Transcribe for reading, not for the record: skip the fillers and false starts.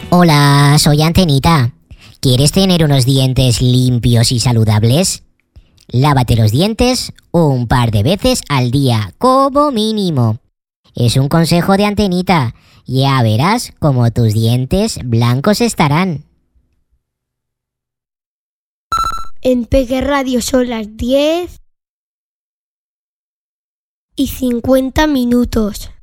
Hola, soy Antenita. ¿Quieres tener unos dientes limpios y saludables? Lávate los dientes un par de veces al día, como mínimo. Es un consejo de Antenita. Ya verás cómo tus dientes blancos estarán. En Peque Radio son las 10:50.